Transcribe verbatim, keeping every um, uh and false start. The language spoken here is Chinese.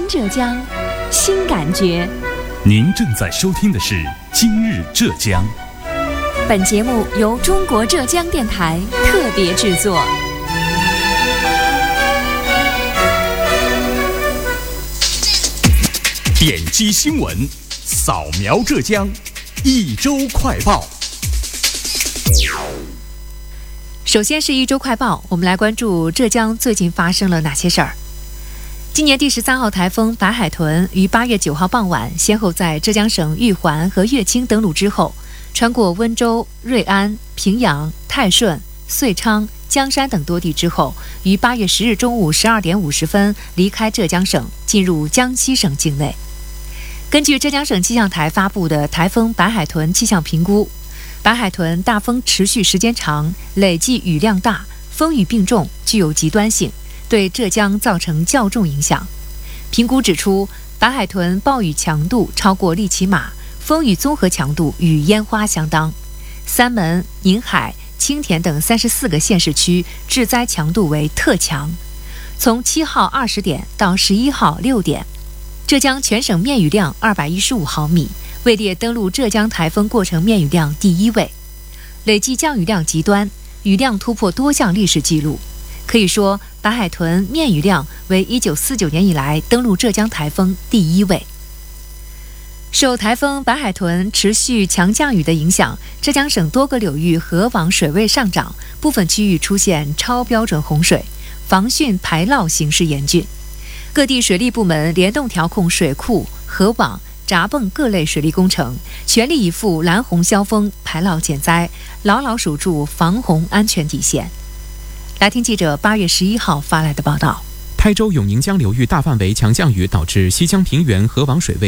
浙江，新感觉。 您正在收听的是《今日浙江》。 本节目由中国浙江电台特别制作。 点击新闻，扫描浙江，一周快报。 首先是一周快报，我们来关注浙江最近发生了哪些事儿。今年第十三号台风白海豚于八月九号傍晚，先后在浙江省玉环和乐清登陆之后，穿过温州、瑞安、平阳、泰顺、遂昌、江山等多地之后，于八月十日中午十二点五十分离开浙江省，进入江西省境内。根据浙江省气象台发布的台风白海豚气象评估，白海豚大风持续时间长，累计雨量大，风雨并重，具有极端性，对浙江造成较重影响。评估指出，白海豚暴雨强度超过利奇马，风雨综合强度与烟花相当。三门、宁海、青田等三十四个县市区致灾强度为特强。从七号二十点到十一号六点，浙江全省面雨量二百一十五毫米，位列登陆浙江台风过程面雨量第一位。累计降雨量极端，雨量突破多项历史记录。可以说，白海豚面雨量为一九四九年以来登陆浙江台风第一位。受台风白海豚持续强降雨的影响，浙江省多个流域河网水位上涨，部分区域出现超标准洪水，防汛排涝形势严峻。各地水利部门联动调控水库、河网、闸泵各类水利工程，全力以赴拦洪消峰、排涝减灾，牢牢守住防洪安全底线。来听记者八月十一号发来的报道。 台州永宁江流域大范围强降雨导致西江平原河网水位